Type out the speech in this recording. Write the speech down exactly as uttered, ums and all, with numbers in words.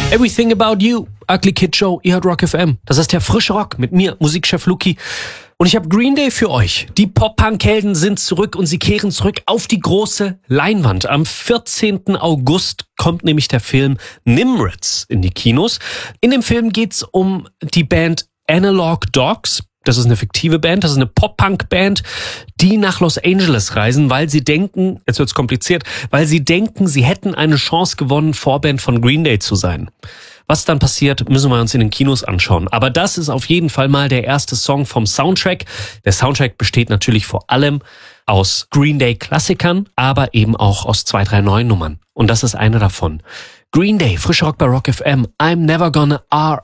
Everything About You, Ugly Kid Joe, ihr hört Rock F M. Das ist der frische Rock mit mir, Musikchef Luki. Und ich habe Green Day für euch. Die Pop-Punk-Helden sind zurück und sie kehren zurück auf die große Leinwand. Am vierzehnten August kommt nämlich der Film Nimrods in die Kinos. In dem Film geht's um die Band Analog Dogs. Das ist eine fiktive Band, das ist eine Pop-Punk-Band, die nach Los Angeles reisen, weil sie denken, jetzt wird's kompliziert, weil sie denken, sie hätten eine Chance gewonnen, Vorband von Green Day zu sein. Was dann passiert, müssen wir uns in den Kinos anschauen. Aber das ist auf jeden Fall mal der erste Song vom Soundtrack. Der Soundtrack besteht natürlich vor allem aus Green Day-Klassikern, aber eben auch aus zwei, drei neuen Nummern. Und das ist eine davon. Green Day, frischer Rock bei Rock F M. I'm never gonna R